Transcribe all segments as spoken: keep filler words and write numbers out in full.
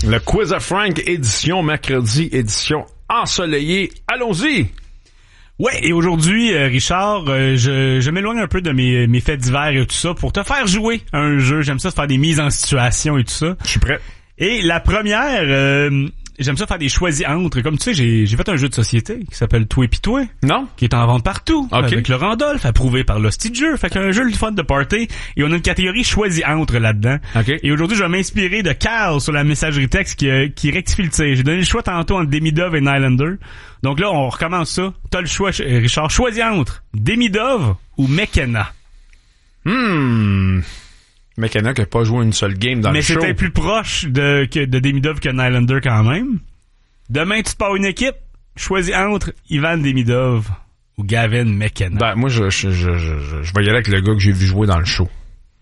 Le Quiz à Frank, édition mercredi, édition ensoleillée. Allons-y! Ouais, et aujourd'hui, euh, Richard, euh, je, je m'éloigne un peu de mes, mes faits divers et tout ça pour te faire jouer à un jeu. J'aime ça faire des mises en situation et tout ça. Je suis prêt. Et la première, euh, j'aime ça faire des choisis entre. Comme tu sais, j'ai, j'ai fait un jeu de société qui s'appelle Toi et pis Toi. Non? Qui est en vente partout. Okay. Avec le Randolph, approuvé par l'Hostie de jeu. Fait qu'un jeu le fun de party. Et on a une catégorie choisis entre là-dedans. Okay. Et aujourd'hui, je vais m'inspirer de Carl sur la messagerie texte qui, euh, qui rectifie le tir. J'ai donné le choix tantôt entre Demidov et Nylander. Donc là, on recommence ça. T'as le choix, Richard. Choisis entre Demidov ou McKenna. Hmm... McKenna qui n'a pas joué une seule game dans Mais le show. Mais c'était plus proche de, que, de Demidov que Nylander quand même. Demain, tu te pars une équipe. Choisis entre Ivan Demidov ou Gavin McKenna. Ben, moi, je, je, je, je, je vais y aller avec le gars que j'ai vu jouer dans le show.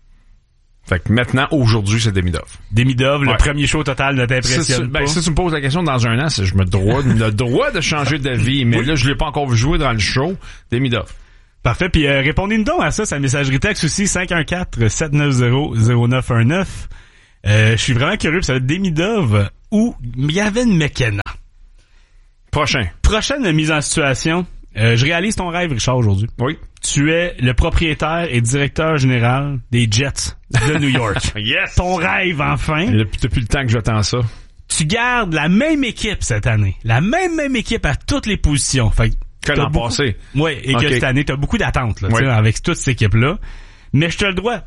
Fait que maintenant, aujourd'hui, c'est Demidov. Demidov, ouais. Le premier show total ne t'impressionne si, pas. Ben, si tu me poses la question dans un an, c'est, je me droit, le droit de changer d'avis. Mais oui. Là, je l'ai pas encore vu jouer dans le show. Demidov. Parfait. Puis euh, répondez-nous donc à ça, sa messagerie texte aussi, cinq un quatre, sept neuf zéro, zéro neuf un neuf. Euh, je suis vraiment curieux, ça va être Demidov ou Gavin McKenna. Prochain. Prochaine mise en situation. Euh, je réalise ton rêve, Richard, aujourd'hui. Oui. Tu es le propriétaire et directeur général des Jets de New York. Yes! Ton rêve, enfin. Depuis, depuis le temps que j'attends ça. Tu gardes la même équipe cette année. La même, même équipe à toutes les positions. Fait que l'an beaucoup... passé. Oui, et okay. Que cette année, t'as beaucoup d'attentes, là, oui. Avec toute cette équipe-là. Mais je te le droit.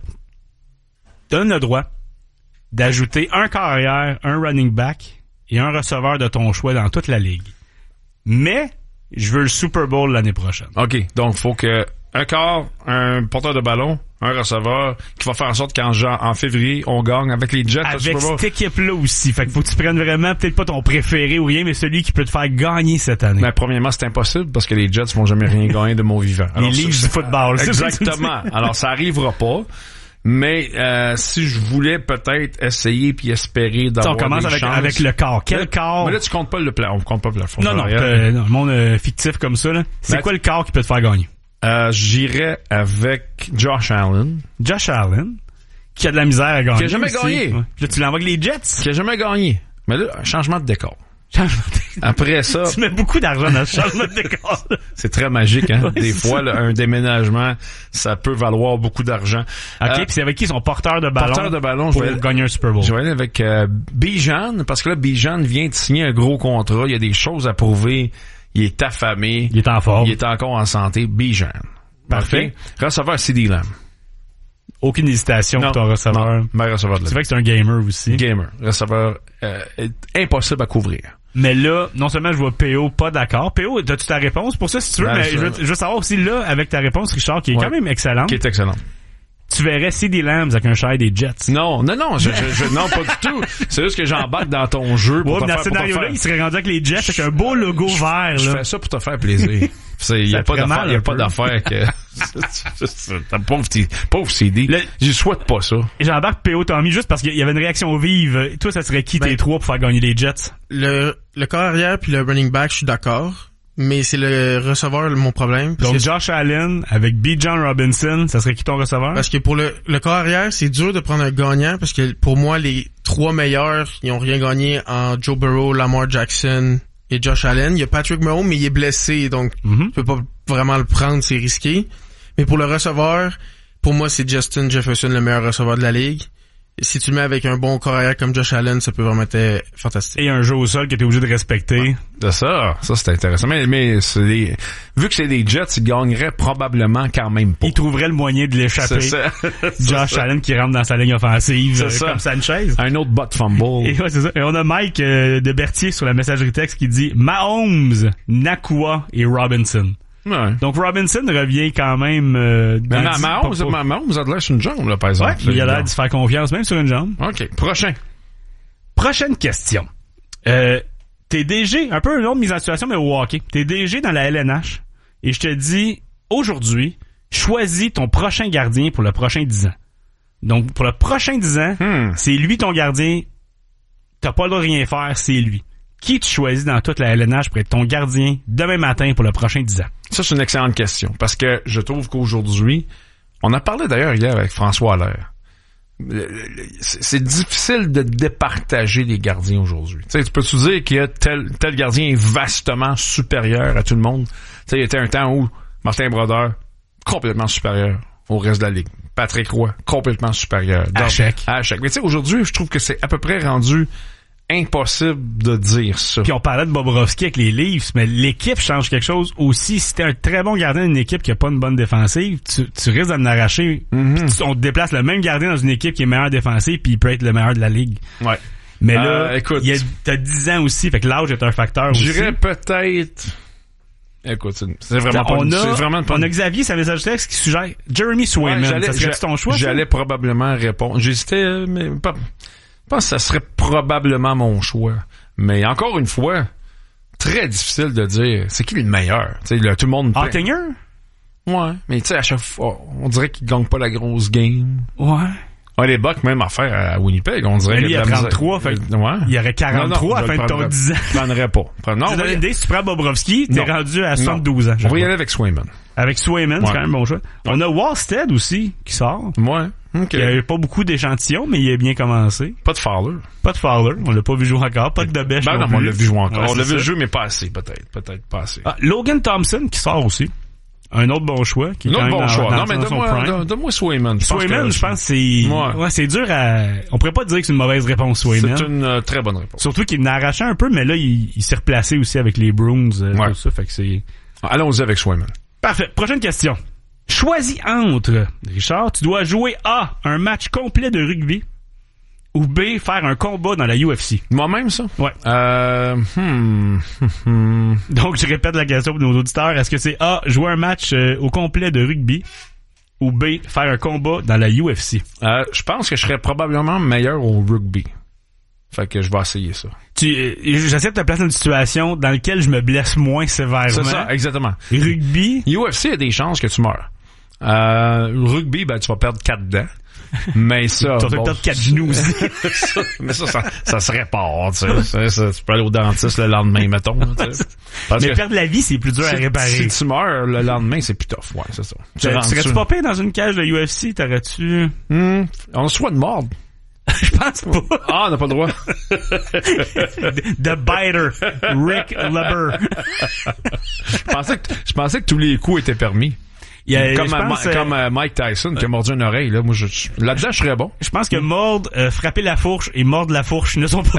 Donne le droit d'ajouter un carrière, un running back et un receveur de ton choix dans toute la ligue. Mais, je veux le Super Bowl l'année prochaine. OK. Donc, faut que un quart, un porteur de ballon, un receveur, qui va faire en sorte qu'en genre, en février, on gagne avec les Jets. Avec cette équipe-là aussi. Fait que faut que tu prennes vraiment, peut-être pas ton préféré ou rien, mais celui qui peut te faire gagner cette année. Mais premièrement, c'est impossible parce que les Jets vont jamais rien gagner de mon vivant. Alors, les Leafs du football. Exactement. Alors, ça arrivera pas. Mais euh, si je voulais peut-être essayer puis espérer d'avoir on commence des avec, chances. avec le corps. Quel corps? Mais là, tu comptes pas le plan. On compte pas le plafond. Non, non, euh, non, le monde euh, fictif comme ça, là. C'est ben, quoi le corps qui peut te faire gagner? Euh, j'irais avec Josh Allen. Josh Allen, qui a de la misère à gagner. Qui a jamais aussi. gagné. Ouais. Puis là, tu l'envoies avec les Jets. Qui a jamais gagné. Mais là, changement de décor. Changement de décor. Après ça... Tu mets beaucoup d'argent dans ce changement de décor. C'est très magique, hein. Ouais, des fois, là, un déménagement, ça peut valoir beaucoup d'argent. OK, euh, puis c'est avec qui son porteur de ballon? Porteur de ballon, pour je vais gagner un Super Bowl. Je vais aller avec euh, Bijan, parce que là, Bijan vient de signer un gros contrat. Il y a des choses à prouver. Il est affamé. Il est en forme. Il est encore en santé. Bijan. Parfait. Okay. Receveur CeeDee Lamb. Aucune hésitation non, pour ton receveur. Non, mais receveur de la C'est vrai que c'est un gamer aussi. Gamer. Receveur euh, impossible à couvrir. Mais là, non seulement je vois P O pas d'accord. P O, as-tu ta réponse pour ça si tu veux? Ben, mais je veux, je veux savoir aussi là, avec ta réponse, Richard, qui est ouais. quand même excellente. Qui est excellente. Tu verrais CeeDee Lamb avec un share des Jets. Non, non, non, je, je, je non, pas du tout. C'est juste que j'embarque dans ton jeu pour ouais, te mais faire, dans ce scénario-là, il serait rendu avec les Jets avec un beau logo je, vert. Je là. fais ça pour te faire plaisir. Il y a pas d'affaire, il y a pas d'affaire que... T'as pauvre, pauvre C D. Le... Je souhaite pas ça. J'embarque P O Tommy juste parce qu'il y avait une réaction vive. Toi, ça serait qui ben, tes trois pour faire gagner les Jets? Le, le corps arrière puis le running back, je suis d'accord. Mais c'est le receveur mon problème. Donc, Josh Allen avec Bijan Robinson, ça serait qui ton receveur? Parce que pour le, le corps arrière, c'est dur de prendre un gagnant parce que pour moi, les trois meilleurs, ils ont rien gagné en Joe Burrow, Lamar Jackson et Josh Allen. Il y a Patrick Mahomes, mais il est blessé, donc mm-hmm. tu peux pas vraiment le prendre, c'est risqué. Mais pour le receveur, pour moi, c'est Justin Jefferson, le meilleur receveur de la ligue. Si tu le mets avec un bon carrière comme Josh Allen, ça peut vraiment être fantastique. Et un jeu au sol que t'es obligé de respecter. De ça, ça c'est intéressant. Mais, mais c'est des, vu que c'est des Jets, ils gagneraient probablement quand même pas. Ils trouveraient le moyen de l'échapper. C'est ça. Josh c'est Allen ça. Qui rentre dans sa ligne offensive c'est euh, ça. Comme Sanchez. Un autre bot fumble. Et ouais, c'est ça. Et on a Mike euh, de Berthier sur la messagerie texte qui dit Mahomes, Nakua et Robinson. Ouais. Donc Robinson revient quand même euh, mais ma, Mahomes, ma, Mahomes a de l'air sur une jambe là par exemple. Ouais, il a l'air de se faire confiance même sur une jambe. OK, prochain. Prochaine question. Euh t'es D G, un peu une autre mise en situation mais au hockey. T'es D G dans la L N H et je te dis aujourd'hui, choisis ton prochain gardien pour le prochain dix ans. Donc pour le prochain dix ans, hmm. c'est lui ton gardien. T'as pas le droit de rien faire, c'est lui. Qui tu choisis dans toute la L N H pour être ton gardien demain matin pour le prochain dix ans? Ça, c'est une excellente question. Parce que je trouve qu'aujourd'hui, on a parlé d'ailleurs hier avec François Allaire. c'est difficile de départager les gardiens aujourd'hui. Tu sais, tu peux-tu dire qu'il y a tel, tel gardien est vastement supérieur à tout le monde? Tu sais, il y était un temps où Martin Brodeur, complètement supérieur au reste de la ligue. Patrick Roy, complètement supérieur. À chaque. À chaque. Mais tu sais, aujourd'hui, je trouve que c'est à peu près rendu impossible de dire ça. Puis on parlait de Bobrovski avec les Leafs, mais l'équipe change quelque chose aussi. Si t'es un très bon gardien d'une équipe qui a pas une bonne défensive, tu, tu risques de l'arracher. Mm-hmm. On te déplace le même gardien dans une équipe qui est meilleure défensive, puis il peut être le meilleur de la ligue. Ouais. Mais là, euh, écoute, il y a, t'as dix ans aussi, fait que l'âge est un facteur aussi. Je dirais peut-être... Écoute, c'est vraiment pas... On a, c'est vraiment pas... on a Xavier Savage-Tex qui suggère Jeremy Swayman. Ouais, ça serait ton choix? J'allais ça? probablement répondre. J'hésitais, mais pas... Je pense que ça serait probablement mon choix. Mais encore une fois, très difficile de dire c'est qui le meilleur. Tu sais, là, tout le monde... Ottinger? Ouais, mais tu sais, à chaque fois, on dirait qu'il gagne pas la grosse game. Ouais. Ouais, les Bucks, même à faire à Winnipeg, on dirait... Lui, il y a trente-trois, fait que ouais. Il y aurait quarante-trois non, non, à la fin de ton dix ans. Je prendrais pas. Non, tu donnes une idée, si tu prends Bobrovski, t'es rendu à soixante-douze ans. On va y aller avec Swayman. Avec Swayman, ouais. C'est quand même bon choix. Ouais. On a Wallstead aussi, qui sort. Ouais. Okay. Il n'y a pas beaucoup d'échantillons, mais il a bien commencé. Pas de Fowler. Pas de Fowler. On l'a pas vu jouer encore. Pas de Debèche. Ben non, non on l'a vu jouer encore. Ouais, on l'a vu ça. jouer, mais pas assez, peut-être. Peut-être pas assez. Ah, Logan Thompson, qui sort aussi. Un autre bon choix. Qui est un autre bon dans, choix. Dans, non, mais donne-moi, donne-moi Swayman. Swayman, je pense que c'est, ouais. ouais, c'est dur à, on pourrait pas dire que c'est une mauvaise réponse, Swayman. C'est une euh, très bonne réponse. Surtout qu'il en a arraché un peu, mais là, il, il s'est replacé aussi avec les Bruins, euh, ouais. tout ça, fait que c'est... Allons-y avec Swayman. Parfait. Prochaine question. Choisis entre, Richard, tu dois jouer A, un match complet de rugby, ou B, faire un combat dans la U F C. Moi-même, ça? Ouais. Euh, hmm, hmm. Donc, je répète la question pour nos auditeurs. Est-ce que c'est A, jouer un match euh, au complet de rugby, ou B, faire un combat dans la U F C? Euh, je pense que je serais probablement meilleur au rugby. Fait que je vais essayer ça. Tu, euh, j'essaie de te placer dans une situation dans laquelle je me blesse moins sévèrement. C'est ça, exactement. Rugby. U F C, il y a des chances que tu meurs. Euh, rugby, ben, tu vas perdre quatre dents. Mais ça. Tu vas bon, perdre quatre genoux aussi. ça, mais ça, ça, ça se répare, tu sais. Ça, ça, tu peux aller au dentiste le lendemain, mettons, tu sais. Mais perdre la vie, c'est plus dur si, à réparer. Si tu meurs le lendemain, c'est plus tough, ouais, c'est ça. Tu serais-tu pas payé dans une cage de U F C? T'aurais-tu... Hmm, on se soit de mordre. Je pense pas. Ah, on n'a pas le droit. The Biter. Rick Leber. je pensais que, je pensais que tous les coups étaient permis. Il y a, comme, je pense, euh, comme euh, Mike Tyson qui a mordu une oreille, là. Moi, je, je, là-dedans, je serais bon. Je pense que mordre, euh, frapper la fourche et mordre la fourche ne sont pas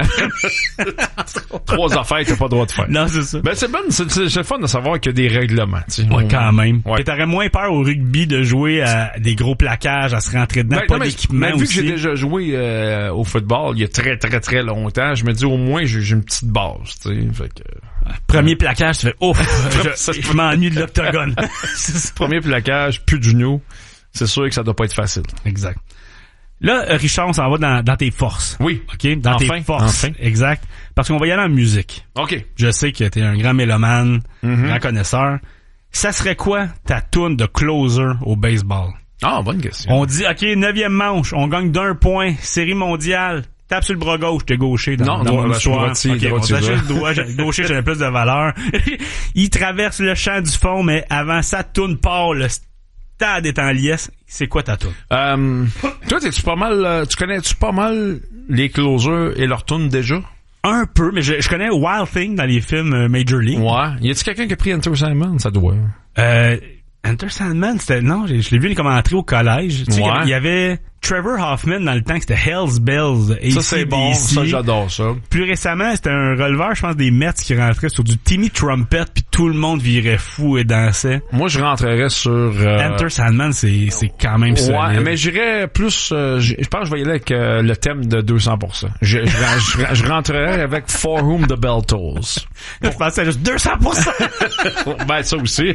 trois affaires que t'as pas le droit de faire. Non, c'est ça. Ben, c'est bon, c'est, c'est, c'est le fun de savoir qu'il y a des règlements, tu sais. Ouais, on, quand même. Ouais. Et t'aurais moins peur au rugby de jouer à des gros plaquages, à se rentrer dedans, ben, pas non, d'équipement mais, mais vu aussi. que j'ai déjà joué euh, au football il y a très, très, très longtemps, je me dis au moins, j'ai, j'ai une petite base, tu sais. Fait que... Premier plaquage, tu fais ouf, je, je m'ennuie de l'octogone. Premier plaquage, plus de genoux. C'est sûr que ça doit pas être facile. Exact. Là, Richard, on s'en va dans, dans tes forces. Oui. OK? Dans enfin, tes forces. Enfin. Exact. Parce qu'on va y aller en musique. OK. Je sais que t'es un grand mélomane, mm-hmm. grand connaisseur. Ça serait quoi ta toune de closer au baseball? Ah, bonne question. On dit, OK, neuvième manche, on gagne d'un point, série mondiale. Tape sur le bras gauche, t'es gaucher dans, non, dans non, mon histoire. Droitier, okay, on s'achète le doigt, gaucher, j'avais plus de valeur. Il traverse le champ du fond, mais avant ça, tourne part, le stade est en liesse. C'est quoi ta toune? Euh, toi, t'es-tu pas mal, tu connais-tu pas mal les closers et leur toune déjà? Un peu, mais je, je connais Wild Thing dans les films Major League. Ouais. Y a-tu quelqu'un qui a pris Enter Sandman? Ça doit. Euh, Enter Sandman, c'était, non, je, je l'ai vu comme entrée au collège. Tu sais, ouais. il y avait Trevor Hoffman dans le temps, c'était Hell's Bells. Ça, c'est bon. Ça, j'adore ça. Plus récemment, c'était un releveur, je pense, des Mets qui rentrait sur du Timmy Trumpet, puis tout le monde virait fou et dansait. Moi, je rentrerais sur... Euh... Enter Sandman, c'est, c'est quand même solide. Ouais, mais j'irais plus... Euh, je pense que je vais y aller avec euh, le thème de deux cents pour cent. Je, je, je, je rentrerais avec For Whom the Bell Tolls. Pour... Je pensais juste deux cents pour cent. Ben, ça aussi.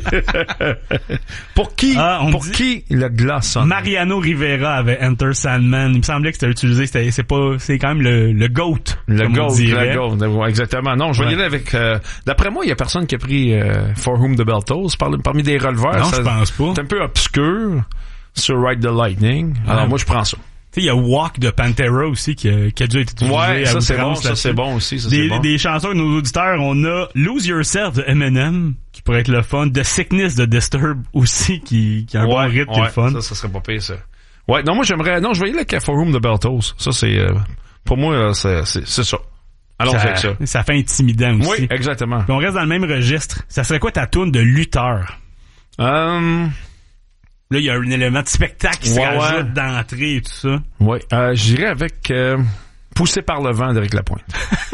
Pour qui, ah, pour dit... qui le glaçon? Mariano Rivera avait Enter Sandman. Il me semblait que c'était utilisé. C'était, c'est pas, c'est quand même le, le GOAT. Le GOAT, le GOAT. Exactement. Non, je vais y aller avec, euh, d'après moi, il y a personne qui a pris, euh, For Whom the Bell Tolls parmi, parmi des releveurs. Non, ça, je pense pas. C'est un peu obscur sur Ride the Lightning. Ah. Alors, moi, je prends ça. Tu sais, il y a Walk de Pantera aussi qui a, qui a dû être utilisé. Ouais, ça c'est bon, ça c'est bon aussi. Ça, des, c'est bon. Des chansons de nos auditeurs, on a Lose Yourself de Eminem, qui pourrait être le fun. The Sickness de Disturbed aussi, qui, qui a un ouais, bon rythme, ouais, qui est le fun. Ça, ça serait pas pire, ça. Ouais, non, moi, j'aimerais... Non, je vais y aller avec Four Room de Beltos. Ça, c'est... Euh, pour moi, là, c'est, c'est, c'est ça. Allons avec ça. Ça fait intimidant aussi. Oui, exactement. Puis on reste dans le même registre. Ça serait quoi ta toune de lutteur? Euh... Là, il y a un élément de spectacle qui ouais, se rajoute ouais. d'entrée et tout ça. Oui, euh, j'irais avec euh, Poussé par le vent d'Éric Lapointe.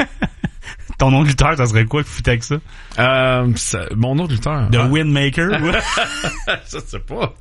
Ton nom de lutteur, ça serait quoi que foutais avec ça? Euh, ça mon nom de lutteur? The ah. Windmaker? Je sais pas.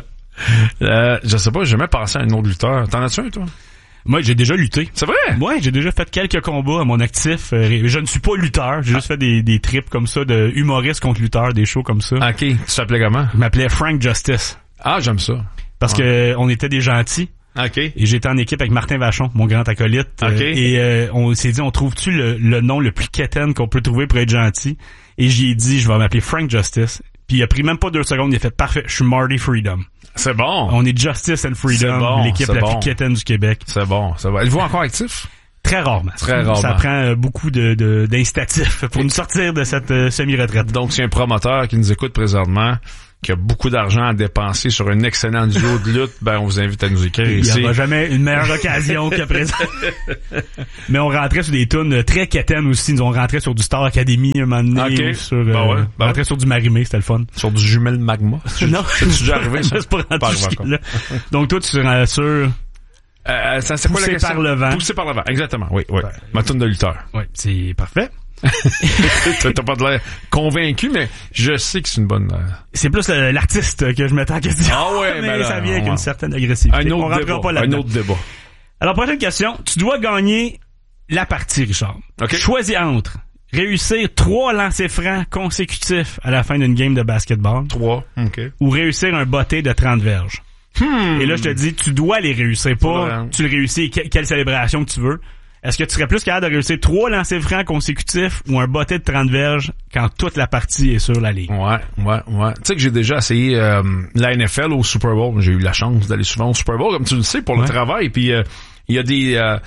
euh, je sais pas, j'ai jamais pensé à un nom de lutteur. T'en as-tu un, toi? Moi, j'ai déjà lutté. C'est vrai? Ouais, j'ai déjà fait quelques combats à mon actif. Je ne suis pas lutteur. J'ai ah. juste fait des, des trips comme ça de humoriste contre lutteur, des shows comme ça. OK. Tu t'appelais comment? Je m'appelais Frank Justice. Ah, j'aime ça. Parce ouais. que on était des gentils. OK. Et j'étais en équipe avec Martin Vachon, mon grand acolyte. OK. Euh, et euh, on s'est dit, on trouve-tu le, le nom le plus quétaine qu'on peut trouver pour être gentil? Et j'y ai dit, je vais m'appeler Frank Justice. Puis il a pris même pas deux secondes, il a fait parfait, je suis Marty Freedom. C'est bon. On est Justice and Freedom, bon, l'équipe la bon. plus quétaine du Québec. C'est bon, c'est bon. Êtes-vous encore actif? Très rarement. Très rarement. Ça prend euh, beaucoup de, de d'incitatifs pour nous sortir de cette euh, semi-retraite. Donc, c'est un promoteur qui nous écoute présentement, qui a beaucoup d'argent à dépenser sur un excellent duo de lutte, ben on vous invite à nous écrire il ici. Il n'y aura jamais une meilleure occasion que présent. Mais on rentrait sur des tunes très quétaines aussi. Nous on rentrait sur du Star Academy un moment donné. Okay. Ou sur, euh, ben ouais, ben on rentrait ouais. sur du Marimé, c'était le fun. Sur du jumelle magma. Non, c'est déjà arrivé ça. C'est pas rentré là. Donc toi tu seras sur euh, ça, c'est quoi la question? Poussé par le vent. Poussé par le vent, exactement. Oui, oui. Ouais. Ma tune de lutteur. Oui, c'est parfait. T'as pas de l'air convaincu, mais je sais que c'est une bonne... Euh... C'est plus euh, l'artiste que je mettais en question. Ah ouais, mais ben ça là, vient avec ouais. une certaine agressivité. Un autre on rentrera débat. pas là-dedans. Un autre débat. Alors, prochaine question. Tu dois gagner la partie, Richard. Okay. Choisis entre réussir trois lancers francs consécutifs à la fin d'une game de basketball. Trois. OK. Ou réussir un botté de trente verges. Hmm. Et là, je te dis, tu dois les réussir. Pas, ouais. tu le réussis, que, quelle célébration que tu veux. Est-ce que tu serais plus capable de réussir trois lancers francs consécutifs ou un botté de trente verges quand toute la partie est sur la ligne? Ouais, ouais, ouais. Tu sais que j'ai déjà essayé euh, la N F L au Super Bowl. J'ai eu la chance d'aller souvent au Super Bowl, comme tu le sais, pour ouais. le travail. Puis il euh, y a des... Euh,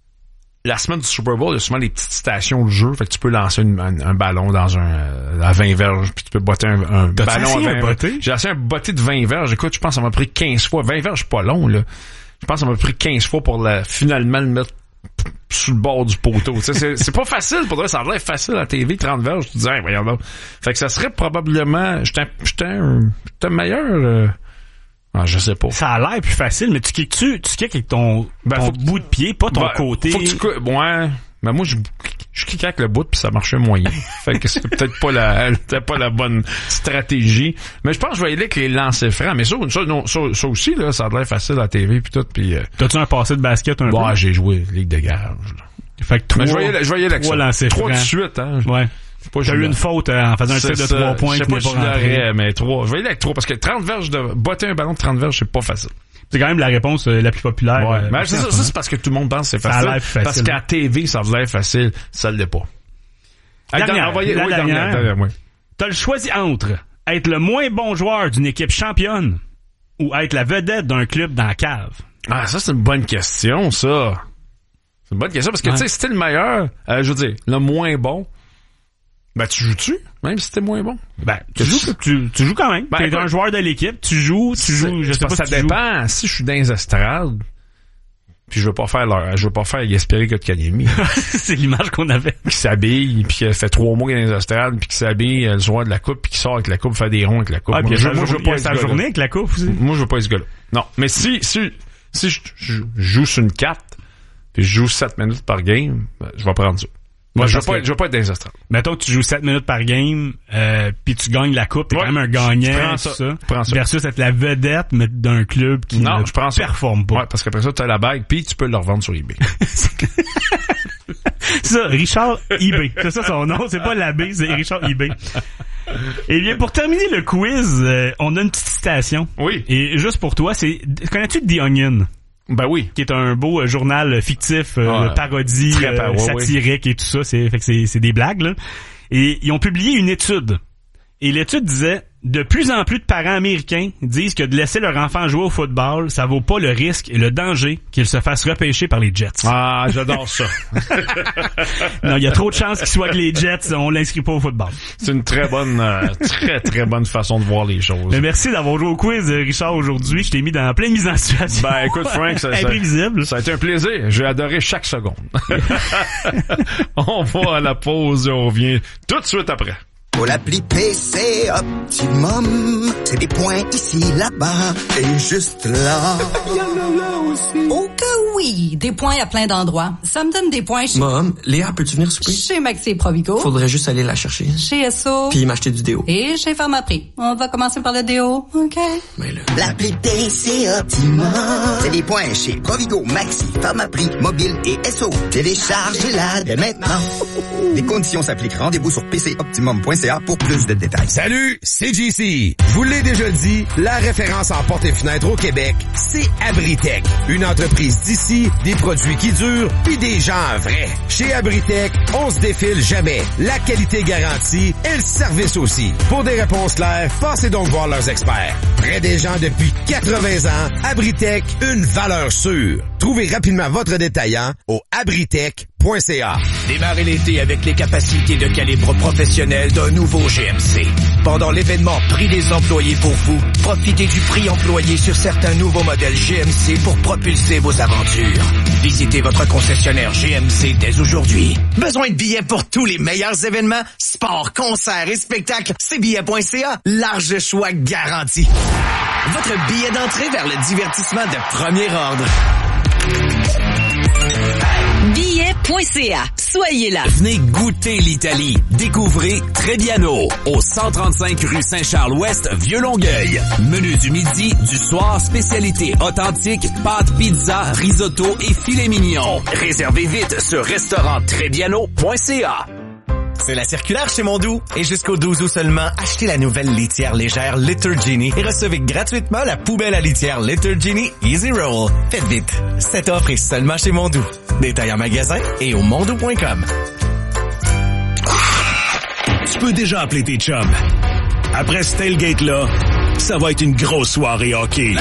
la semaine du Super Bowl, il y a souvent des petites stations de jeu. Fait que tu peux lancer une, un, un ballon dans un euh, à vingt verges, puis tu peux botter un, un ballon à vingt verges. J'ai essayé un botté de vingt verges. Écoute, je pense que ça m'a pris quinze fois. vingt verges, c'est pas long, là. Je pense que ça m'a pris quinze fois pour la, finalement le mettre sous le bord du poteau. Tu sais, c'est, c'est pas facile pour toi, ça a l'air facile à la T V, trente verges, tu te dis, hey, voyons donc. Fait que ça serait probablement, j'étais, j'étais un, j'étais meilleur, euh, ah, je sais pas. Ça a l'air plus facile, mais tu kicks tu, tu kicks avec ton, ben, ton bout de pied, pas ton ben, côté. Faut que tu, ouais. Mais moi, je, je kickais avec le bout puis ça marchait moyen. Fait que c'est peut-être pas la, peut-être pas la bonne stratégie. Mais je pense que je vais y aller avec les lancers francs. Mais ça, ça, non, ça, ça aussi, là, ça a l'air facile à la T V puis tout. Puis, euh, t'as-tu un passé de basket un bon, peu? J'ai joué Ligue de garage. Fait que trois, mais je vais y aller, je vais y aller avec trois ça. lancers Trois francs. de suite, hein. Ouais. Pas T'as eu une faute euh, en faisant un tir de ça. trois points je sais qui pas n'est si pas rentré. mais trois. Je vais y aller avec trois parce que trente verges de, botter un ballon de trente verges, c'est pas facile. C'est quand même la réponse euh, la plus populaire. Ouais. Euh, mais c'est ça, ça, c'est parce que tout le monde pense que c'est ça facile. a l'air plus facile. Parce qu'à la T V, ça a l'air facile. Ça l'est pas. Dernière, envoyez, la oui, dernière. dernière, dernière ouais. T'as le choisi entre être le moins bon joueur d'une équipe championne ou être la vedette d'un club dans la cave. Ah, ça, c'est une bonne question, ça. C'est une bonne question parce que, ouais. tu sais, si t'es le meilleur, euh, je veux dire, le moins bon, ben, tu joues-tu? Même si t'es moins bon? Ben, tu joues, tu, tu joues quand même. Ben, t'es ben, un joueur de l'équipe, tu joues, tu joues, je sais pas si ça tu dépend. Joues. Si je suis dans les estrades, puis je veux pas faire leur, je veux pas faire Gaspéry Kotkaniemi. C'est l'image qu'on avait. Qui s'habille, puis qui fait trois mois dans les estrades, puis qui s'habille le soir de la coupe, puis qui sort avec la coupe, fait des ronds avec la coupe. Ah, moi, je, moi, je veux pas sa journée avec la coupe aussi. Moi, je veux pas être ce gars-là. Non. Mais si, si, si je, je, je joue sur une carte, puis je joue sept minutes par game, ben, je vais prendre ça. Moi, je veux pas, être, je veux pas être dans les estrades. Mettons que tu joues sept minutes par game, euh, puis tu gagnes la coupe, t'es ouais, quand même un gagnant, ça, ça, prends ça. Versus être la vedette, mais d'un club qui non, ne je prends performe pas. Ouais, parce qu'après ça, t'as la bague, puis tu peux le revendre sur eBay. Ça, Richard eBay. C'est ça son nom, c'est pas l'abbé, c'est Richard eBay. Et bien, pour terminer le quiz, euh, on a une petite citation. Oui. Et juste pour toi, c'est, connais-tu The Onion? Ben oui. Qui est un beau euh, journal fictif, euh, ah, parodie, très euh, ouais, satirique oui. et tout ça. C'est, fait que c'est, c'est des blagues, là. Et ils ont publié une étude. Et l'étude disait, de plus en plus de parents américains disent que de laisser leur enfant jouer au football, ça vaut pas le risque et le danger qu'il se fasse repêcher par les Jets. Ah, j'adore ça. Non, il y a trop de chances qu'il soit que les Jets, on l'inscrit pas au football. C'est une très bonne, euh, très très bonne façon de voir les choses. Mais merci d'avoir joué au quiz, Richard, aujourd'hui. Je t'ai mis dans pleine mise en situation. Ben écoute, Frank, ça, ça, imprévisible. Ça a été un plaisir. J'ai adoré chaque seconde. On va à la pause et on revient tout de suite après. Pour l'appli P C Optimum, c'est des points ici, là-bas et juste là. Il y en a là aussi. Oh que oui, des points à plein d'endroits. Ça me donne des points chez... Mom, Léa, peux-tu venir souper? Chez Maxi Provigo. Faudrait juste aller la chercher. Chez Esso. Puis m'acheter du déo. Et chez Pharmaprix. On va commencer par le déo, OK? Mais là... L'appli P C Optimum, c'est des points chez Provigo, Maxi, Pharmaprix, Mobile et Esso. Téléchargez-la dès maintenant. Les conditions s'appliquent. Rendez-vous sur p c optimum point c a pour plus de détails. Salut, c'est J C. Je vous l'ai déjà dit, la référence en portes et fenêtres au Québec, c'est Abritech. Une entreprise d'ici, des produits qui durent, puis des gens vrais. Chez Abritech, on se défile jamais. La qualité garantie et le service aussi. Pour des réponses claires, passez donc voir leurs experts. Près des gens depuis quatre-vingts ans, Abritech, une valeur sûre. Trouvez rapidement votre détaillant au abritech point c a. Démarrez l'été avec les capacités de calibre professionnel d'un nouveau G M C. Pendant l'événement Prix des employés pour vous, profitez du prix employé sur certains nouveaux modèles G M C pour propulser vos aventures. Visitez votre concessionnaire G M C dès aujourd'hui. Besoin de billets pour tous les meilleurs événements, sports, concerts et spectacles, c billets point c a. Large choix garanti. Votre billet d'entrée vers le divertissement de premier ordre. billets point c a. Soyez là. Venez goûter l'Italie. Découvrez Trebbiano au cent trente-cinq rue Saint-Charles-Ouest, Vieux-Longueuil. Menu du midi, du soir, spécialité authentique, pâtes, pizza, risotto et filet mignon. Réservez vite sur restaurant trebbiano point c a. C'est la circulaire chez Mondou. Et jusqu'au douze août seulement, achetez la nouvelle litière légère Litter Genie et recevez gratuitement la poubelle à litière Litter Genie Easy Roll. Faites vite. Cette offre est seulement chez Mondou. Détail en magasin et au mondou point com. Tu peux déjà appeler tes chums. Après ce tailgate-là, ça va être une grosse soirée hockey.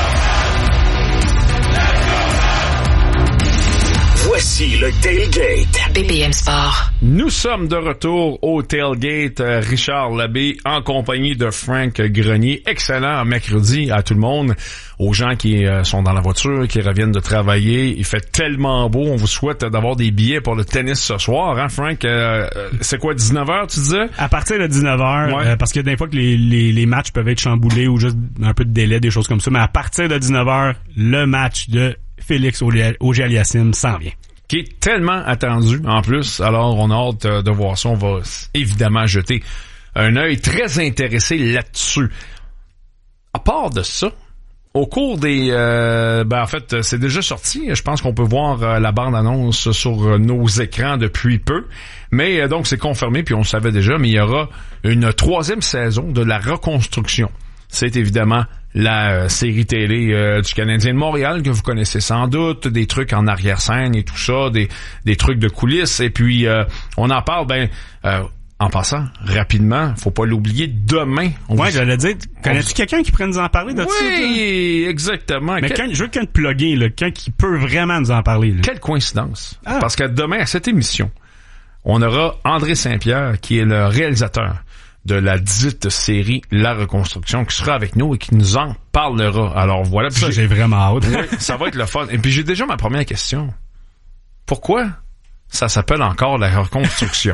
Voici le Tailgate. B P M Sport. Nous sommes de retour au Tailgate. euh, Richard Labbé en compagnie de Frank Grenier. Excellent mercredi à tout le monde. Aux gens qui euh, sont dans la voiture, qui reviennent de travailler. Il fait tellement beau. On vous souhaite d'avoir des billets pour le tennis ce soir. Hein, Frank? Euh, c'est quoi, dix-neuf heures, tu disais? À partir de dix-neuf heures, Ouais. euh, parce que des fois que les, les, les matchs peuvent être chamboulés ou juste un peu de délai, des choses comme ça. Mais à partir de dix-neuf heures, le match de Félix Auger-Aliassime s'en vient. Qui est tellement attendu en plus. Alors, on a hâte euh, de voir ça. On va évidemment jeter un œil très intéressé là-dessus. À part de ça, au cours des... Euh, ben en fait, c'est déjà sorti. Je pense qu'on peut voir euh, la bande-annonce sur euh, nos écrans depuis peu. Mais euh, donc, c'est confirmé, puis on le savait déjà, mais il y aura une troisième saison de la reconstruction. C'est évidemment la euh, série télé euh, du Canadien de Montréal que vous connaissez sans doute, des trucs en arrière-scène et tout ça, des des trucs de coulisses. Et puis, euh, on en parle, ben... Euh, en passant, rapidement, faut pas l'oublier, demain... On Ouais, vous... j'allais dire, connais-tu quelqu'un qui pourrait nous en parler de ça? Oui, exactement. Mais Quel... quand, je veux quelqu'un de plugué, là, quelqu'un qui peut vraiment nous en parler. Là. Quelle coïncidence. Ah. Parce que demain, à cette émission, on aura André Saint-Pierre, qui est le réalisateur de la dite série La Reconstruction, qui sera avec nous et qui nous en parlera. Alors voilà. Ça, j'ai... j'ai vraiment hâte. Oui, ça va être le fun. Et puis j'ai déjà ma première question. Pourquoi ça s'appelle encore La Reconstruction?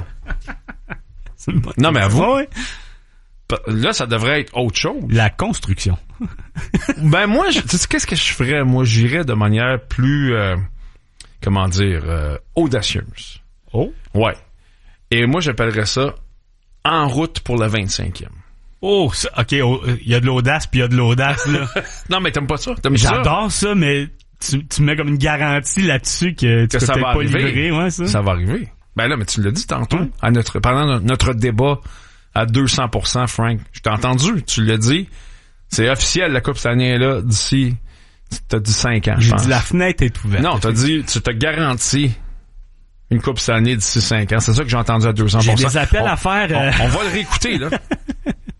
Non, mais à vous. Ouais. Là, ça devrait être autre chose. La construction. Ben moi, je, tu sais, qu'est-ce que je ferais? Moi, j'irais de manière plus, euh, comment dire, euh, audacieuse. Oh? Ouais. Et moi, j'appellerais ça En route pour le vingt-cinquième. Oh, ça, OK, il oh, y a de l'audace, puis il y a de l'audace, là. Non, mais t'aimes pas ça? T'aimes ça? J'adore ça, mais tu, tu mets comme une garantie là-dessus que tu Que peux ça peut-être va pas arriver. livrer. Ouais, ça. Ça va arriver. Ben là, mais tu l'as dit tantôt, Ouais. à notre, pendant notre débat à deux cents pour cent, Frank. Je t'ai entendu, tu l'as dit. C'est officiel, la Coupe cette année est là d'ici, t'as dit cinq ans, je J'ai pense. dit la fenêtre est ouverte. Non, t'as dit, tu te garantis une Coupe cette année d'ici cinq ans. C'est ça que j'ai entendu à deux cents pour cent. J'ai des appels on, à faire. On, euh... on va le réécouter, là.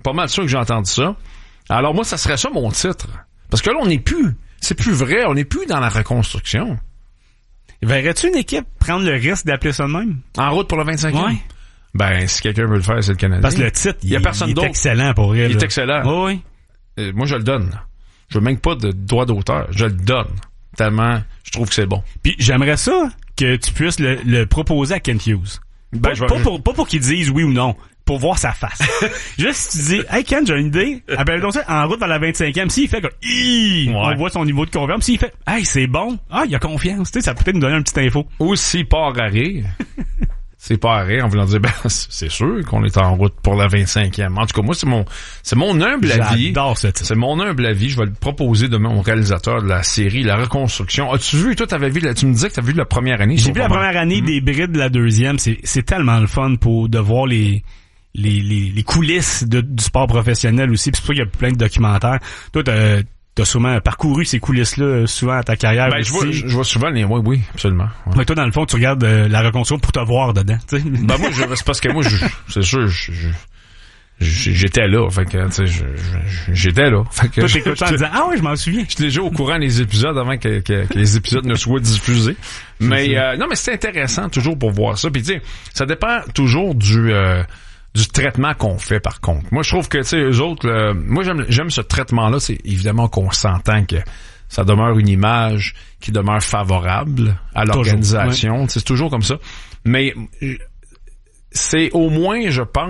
Pas mal sûr que j'ai entendu ça. Alors moi, ça serait ça mon titre. Parce que là, on n'est plus... C'est plus vrai, on n'est plus dans la reconstruction. Verrais-tu une équipe prendre le risque d'appeler ça de même? En route pour le vingt-cinquième? Ouais. Ben, si quelqu'un veut le faire, c'est le Canadien. Parce que le titre, il, y a personne il est d'autre. excellent pour elle. Il est excellent. Oh, oui. Euh, moi, je le donne. Je veux même pas de droit d'auteur. Je le donne. Tellement, je trouve que c'est bon. Puis j'aimerais ça que tu puisses le, le proposer à Kent Hughes. Ben, pas, je vais... pas, pour, pas pour qu'il dise oui ou non. Pour voir sa face. Juste si tu dis, hey Ken, j'ai une idée, appelle donc ça en route vers la vingt-cinquième. S'il fait comme, ouais. On voit son niveau de confiance. S'il fait, hey, c'est bon. Ah, il a confiance. Tu sais, ça peut peut-être nous donner une petite info. Ou s'il part à rire. C'est pas à rire en voulant dire, ben, c'est sûr qu'on est en route pour la vingt-cinquième. En tout cas, moi, c'est mon, c'est mon humble avis. J'adore ce titre. C'est mon humble avis. Je vais le proposer demain au réalisateur de la série, La Reconstruction. As-tu vu, toi, t'avais vu, la, tu me disais que t'as vu la première année. J'ai vu la première année, mmh. des brides de la deuxième. C'est, c'est tellement le fun pour, de voir les, les, les, les coulisses de, du sport professionnel aussi. Puis c'est pour ça qu'il y a plein de documentaires. Toi, t'as, t'as sûrement parcouru ces coulisses-là souvent à ta carrière. Ben, aussi. je vois, je, je vois souvent les, oui, oui, absolument. Ouais. Mais toi, dans le fond, tu regardes euh, la reconstruction pour te voir dedans, tu sais. Ben, moi, je, c'est parce que moi, je, c'est sûr, je, je, j'étais là, fait que, tu sais, je, je, j'étais là. Fait que, toi, t'écoutes en disant, ah oui, je m'en souviens. J'étais déjà au courant des épisodes avant que, que, que les épisodes ne soient diffusés. Mais, euh, non, mais c'est intéressant, toujours, pour voir ça. Puis, tu sais, ça dépend toujours du, euh, du traitement qu'on fait, par contre. Moi, je trouve que, tu sais, eux autres, euh, moi, j'aime, j'aime ce traitement-là. C'est évidemment qu'on s'entend que ça demeure une image qui demeure favorable à l'organisation. Ouais. C'est toujours comme ça. Mais c'est au moins, je pense,